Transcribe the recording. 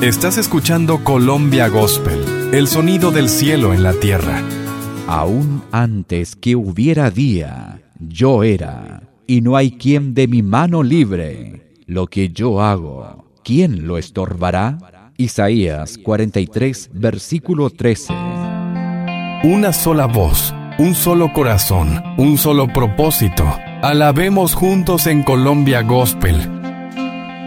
Estás escuchando Colombia Gospel, el sonido del cielo en la tierra. Aún antes que hubiera día, yo era, y no hay quien de mi mano libre. Lo que yo hago, ¿quién lo estorbará? Isaías 43, versículo 13. Una sola voz, un solo corazón, un solo propósito. Alabemos juntos en Colombia Gospel.